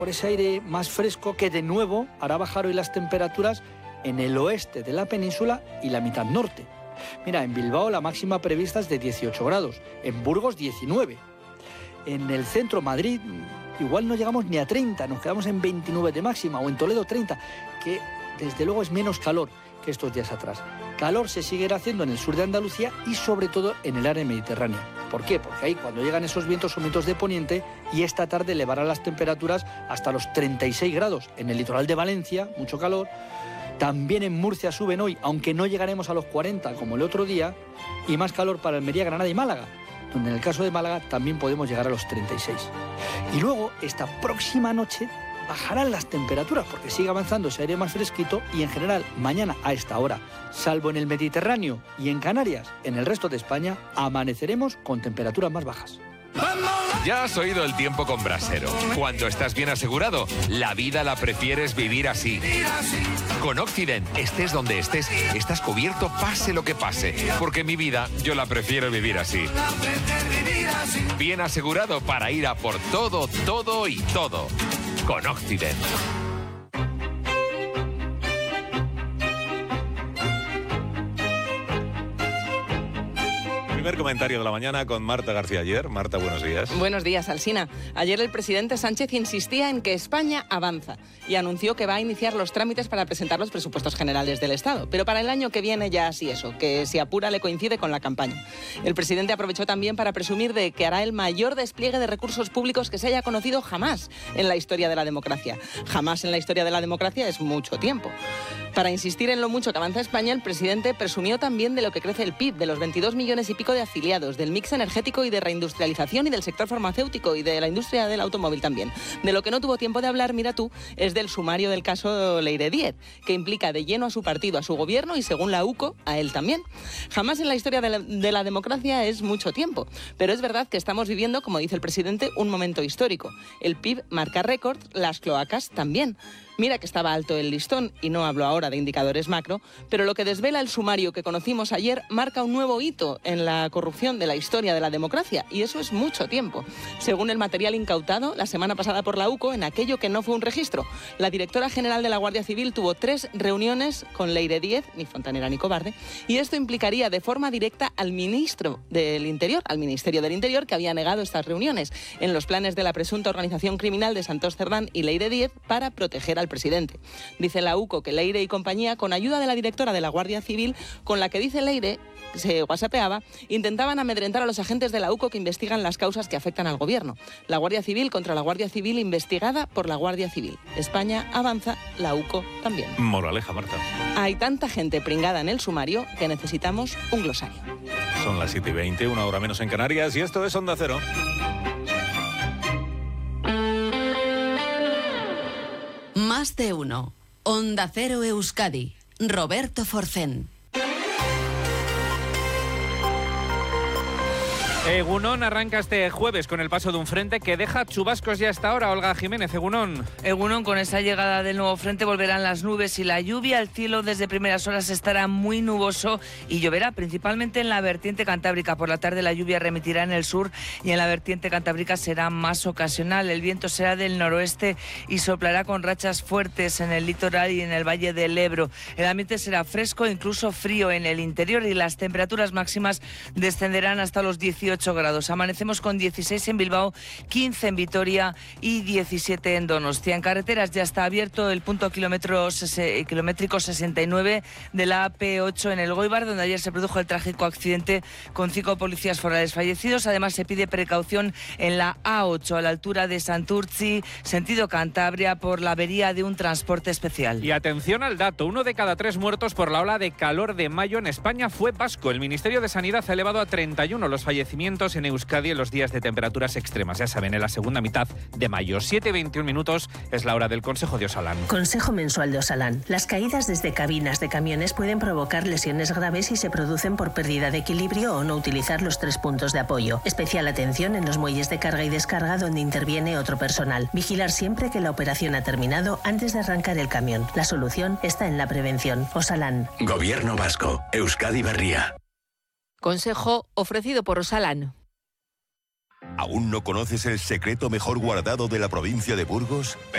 por ese aire más fresco que de nuevo hará bajar hoy las temperaturas en el oeste de la península y la mitad norte. Mira, en Bilbao la máxima prevista es de 18 grados, en Burgos 19. En el centro, Madrid, igual no llegamos ni a 30, nos quedamos en 29 de máxima, o en Toledo 30, que desde luego es menos calor que estos días atrás. Calor se seguirá haciendo en el sur de Andalucía y sobre todo en el área mediterránea. ¿Por qué? Porque ahí cuando llegan esos vientos son vientos de poniente y esta tarde elevarán las temperaturas hasta los 36 grados. En el litoral de Valencia, mucho calor. También en Murcia suben hoy, aunque no llegaremos a los 40 como el otro día, y más calor para Almería, Granada y Málaga, donde en el caso de Málaga también podemos llegar a los 36. Y luego, esta próxima noche, bajarán las temperaturas porque sigue avanzando ese aire más fresquito y en general mañana a esta hora, salvo en el Mediterráneo y en Canarias, en el resto de España, amaneceremos con temperaturas más bajas. Ya has oído el tiempo con Brasero. Cuando estás bien asegurado, la vida la prefieres vivir así. Con Occident, estés donde estés, estás cubierto pase lo que pase. Porque mi vida, yo la prefiero vivir así. Bien asegurado para ir a por todo, todo y todo. Con Occident. Primer comentario de la mañana con Marta García Ayer. Marta, buenos días. Buenos días, Alsina. Ayer el presidente Sánchez insistía en que España avanza y anunció que va a iniciar los trámites para presentar los presupuestos generales del Estado. Pero para el año que viene ya así eso, que si apura le coincide con la campaña. El presidente aprovechó también para presumir de que hará el mayor despliegue de recursos públicos que se haya conocido jamás en la historia de la democracia. Jamás en la historia de la democracia es mucho tiempo. Para insistir en lo mucho que avanza España, el presidente presumió también de lo que crece el PIB, de los 22 millones y pico de afiliados, del mix energético y de reindustrialización y del sector farmacéutico y de la industria del automóvil también. De lo que no tuvo tiempo de hablar, mira tú, es del sumario del caso Leire Díez, que implica de lleno a su partido, a su gobierno y, según la UCO, a él también. Jamás en la historia de la democracia es mucho tiempo, pero es verdad que estamos viviendo, como dice el presidente, un momento histórico. El PIB marca récord, las cloacas también. Mira que estaba alto el listón, y no hablo ahora de indicadores macro, pero lo que desvela el sumario que conocimos ayer marca un nuevo hito en la corrupción de la historia de la democracia, y eso es mucho tiempo. Según el material incautado la semana pasada por la UCO, en aquello que no fue un registro, la directora general de la Guardia Civil tuvo 3 reuniones con Leire Díez, ni fontanera ni cobarde, y esto implicaría de forma directa al ministro del Interior, al Ministerio del Interior, que había negado estas reuniones en los planes de la presunta organización criminal de Santos Cerdán y Leire Díez para proteger al presidente. Dice la UCO que Leire y compañía, con ayuda de la directora de la Guardia Civil, con la que dice Leire se whatsappeaba, intentaban amedrentar a los agentes de la UCO que investigan las causas que afectan al gobierno. La Guardia Civil contra la Guardia Civil investigada por la Guardia Civil. España avanza, la UCO también. Moraleja, Marta. Hay tanta gente pringada en el sumario que necesitamos un glosario. Son las 7:20, una hora menos en Canarias, y esto es Onda Cero. Más de uno. Onda Cero Euskadi. Roberto Forcén. Egunon arranca este jueves con el paso de un frente que deja chubascos ya hasta ahora. Olga Jiménez, Egunon. Egunon, con esa llegada del nuevo frente volverán las nubes y la lluvia. El cielo desde primeras horas estará muy nuboso y lloverá principalmente en la vertiente cantábrica. Por la tarde la lluvia remitirá en el sur y en la vertiente cantábrica será más ocasional. El viento será del noroeste y soplará con rachas fuertes en el litoral y en el valle del Ebro. El ambiente será fresco, incluso frío en el interior, y las temperaturas máximas descenderán hasta los 18 grados. Amanecemos con 16 en Bilbao, 15 en Vitoria y 17 en Donostia. En carreteras ya está abierto el punto kilométrico 69 de la AP8 en el Goibar, donde ayer se produjo el trágico accidente con 5 policías forales fallecidos. Además, se pide precaución en la A8 a la altura de Santurtzi, sentido Cantabria, por la avería de un transporte especial. Y atención al dato, 1 de cada 3 muertos por la ola de calor de mayo en España fue vasco. El Ministerio de Sanidad ha elevado a 31 los fallecimientos en Euskadi en los días de temperaturas extremas. Ya saben, en la segunda mitad de mayo. 7:21 minutos es la hora del Consejo de Osalan. Consejo mensual de Osalan. Las caídas desde cabinas de camiones pueden provocar lesiones graves si se producen por pérdida de equilibrio o no utilizar los 3 puntos de apoyo. Especial atención en los muelles de carga y descarga donde interviene otro personal. Vigilar siempre que la operación ha terminado antes de arrancar el camión. La solución está en la prevención. Osalan. Gobierno vasco. Euskadi Berria. Consejo ofrecido por Osalan. ¿Aún no conoces el secreto mejor guardado de la provincia de Burgos?